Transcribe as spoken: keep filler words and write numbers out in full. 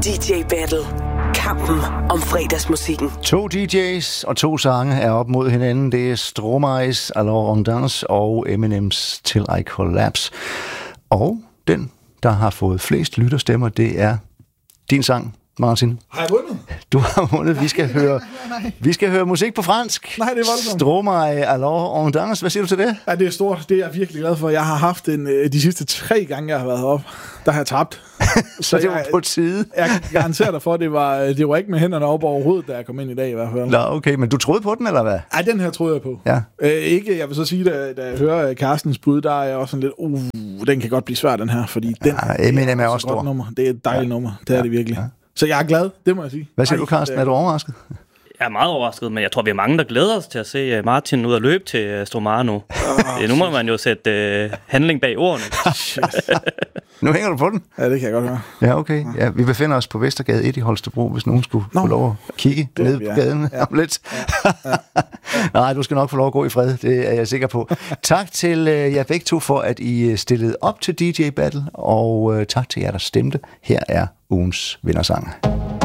D J Battle. Kampen om fredagsmusikken. To D J's og to sange er op mod hinanden. Det er Stromae's Alors on Danse og Eminems Till I Collapse. Og den, der har fået flest lytterstemmer, det er din sang, Martin. Har jeg vundet? Du har vundet. Vi skal høre, vi skal høre musik på fransk. Nej, det er voldsomt. Stromae Alors on Danse. Hvad siger du til det? Ja, det er stort. Det er jeg virkelig glad for. Jeg har haft en, de sidste tre gange, jeg har været heroppe, der har jeg tabt. Så, så det var jeg, på tide. Jeg garanterer dig for, at det var, det var ikke med hænderne op overhovedet, da jeg kom ind i dag i hvert fald. Nå, okay. Men du troede på den, eller hvad? Ej, den her troede jeg på. Ja. Øh, ikke, jeg vil så sige, da, da jeg hører Carstens bud, der er jeg også sådan lidt, uh, den kan godt blive svær, den her, fordi den ja, Eminem er også stor. Nummer. Det er et dejligt ja. nummer. Det er ja. det virkelig. Ja. Så jeg er glad, det må jeg sige. Hvad siger Ej, du, Carsten? Er du overrasket? Jeg er meget overrasket, men jeg tror, vi er mange, der glæder os til at se Martin ud og løbe til Stromae nu. Oh, nu må man jo sætte uh, handling bag ordene. Nu hænger du på den? Ja, det kan jeg godt høre. Ja, okay. Ja, vi befinder os på Vestergade et i Holstebro, hvis nogen skulle Nå. få lov at kigge det, ned på ja. gaden ja. om lidt. Ja. Ja. Ja. Nej, du skal nok få lov at gå i fred, det er jeg sikker på. Tak til uh, jer begge to for, at I stillede op til D J Battle, og uh, tak til jer, der stemte. Her er ugens vindersang.